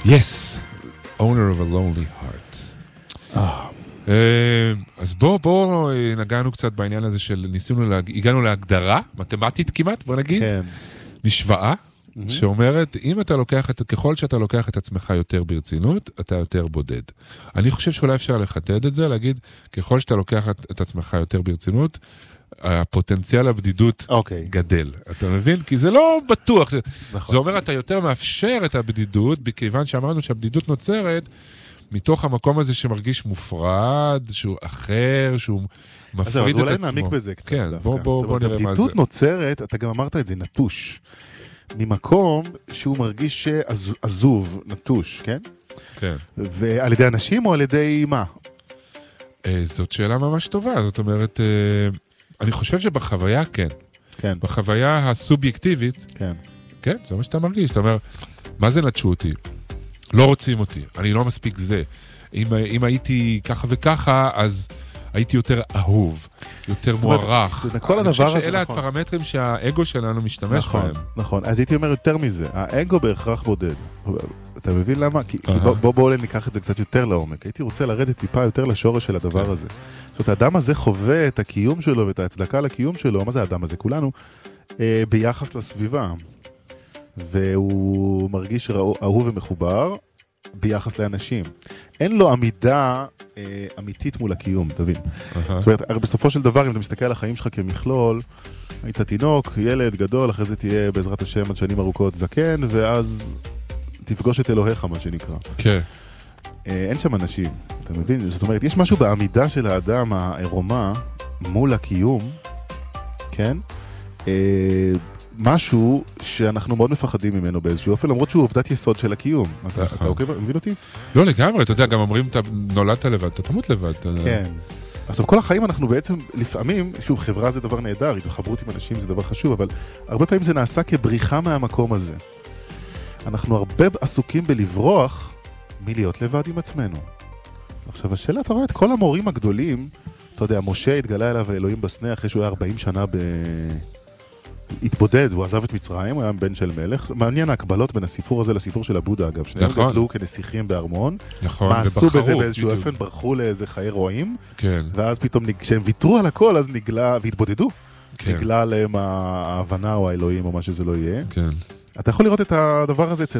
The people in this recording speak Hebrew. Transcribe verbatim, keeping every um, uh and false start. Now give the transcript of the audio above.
Yes, owner of a lonely heart. אז בוא, בוא נגענו קצת בעניין הזה של ניסינו, הגענו להגדרה, מתמטית כמעט, בוא נגיד, משוואה, שאומרת, אם אתה לוקח, ככל שאתה לוקח את עצמך יותר ברצינות, אתה יותר בודד. אני חושב שאולי אפשר לחדד את זה, להגיד, ככל שאתה לוקח את עצמך יותר ברצינות, הפוטנציאל הבדידות okay. גדל. אתה מבין? כי זה לא בטוח. נכון. זה אומר, אתה יותר מאפשר את הבדידות, בכיוון שאמרנו שהבדידות נוצרת, מתוך המקום הזה שמרגיש מופרד, שהוא אחר, שהוא מפריד את עצמו. אז אולי נעמיק בזה קצת. כן, בוא, בוא, בוא נראה מה זה. הבדידות נוצרת, אתה גם אמרת את זה, נטוש. ממקום שהוא מרגיש עזוב, נטוש, כן? כן. ועל ידי אנשים או על ידי מה? זאת שאלה ממש טובה. זאת אומרת, אני חושב שבחוויה כן. כן. בחוויה הסובייקטיבית, כן. כן, זה מה שאתה מרגיש. אתה אומר, מה זה נטשו אותי? לא רוצים אותי, אני לא מספיק זה. אם, אם הייתי ככה וככה, אז הייתי יותר אהוב, יותר מוערך. זה כל הדבר הזה, אני נכון. חושב שאלה הפרמטרים שהאגו שלנו משתמש נכון, בהם. נכון, אז הייתי אומר יותר מזה, האגו בהכרח בודד. אתה מבין למה? כי, כי בוא, בוא, בוא ניקח את זה קצת יותר לעומק. הייתי רוצה לרדת טיפה יותר לשורש של הדבר הזה. זאת אומרת, האדם הזה חווה את הקיום שלו ואת ההצדקה לקיום שלו, מה זה האדם הזה? כולנו, אה, ביחס לסביבה. והוא מרגיש אהוב ומחובר ביחס לאנשים. אין לו עמידה אה, אמיתית מול הקיום, תבין. Uh-huh. זאת אומרת, בסופו של דבר, אם אתה מסתכל על החיים שלך כמכלול, היית תינוק, ילד גדול, אחרי זה תהיה בעזרת השם עד שנים ארוכות זקן, ואז תפגוש את אלוהיך, מה שנקרא. כן. Okay. אה, אין שם אנשים, אתה מבין? זאת אומרת, יש משהו בעמידה של האדם העירומה מול הקיום, כן? אה, משהו שאנחנו מאוד מפחדים ממנו באיזשהו אופן, למרות שהוא עובדת יסוד של הקיום. אתה, אתה אוקיי? מבין אותי? לא, לגמרי, אתה יודע, גם אומרים, אתה נולדת לבד, אתה תמות לבד. כן. עכשיו, כל החיים אנחנו בעצם, לפעמים, שוב, חברה זה דבר נהדר, התחברות עם אנשים זה דבר חשוב, אבל הרבה פעמים זה נעשה כבריחה מהמקום הזה. אנחנו הרבה עסוקים בלברוח מלהיות לבד עם עצמנו. עכשיו, השאלה, אתה רואה את כל המורים הגדולים, אתה יודע, משה התגלה אליו אלוהים בסנה אחרי שהוא היה ארבעים שנה ב... התבודד, הוא עזב את מצרים, הוא היה בן של מלך. מעניין ההקבלות בין הסיפור הזה לסיפור של הבודה, אגב. שניהם נכון. גדלו כנסיכים בארמון. נכון, מה עשו בזה באיזשהו בדיוק. אופן, ברחו לאיזה חיי רועים. כן. ואז פתאום, כשהם ויתרו על הכל, אז נגלה, והתבודדו. כן. נגלה להם ההבנה או האלוהים או מה שזה לא יהיה. כן. אתה יכול לראות את הדבר הזה אצל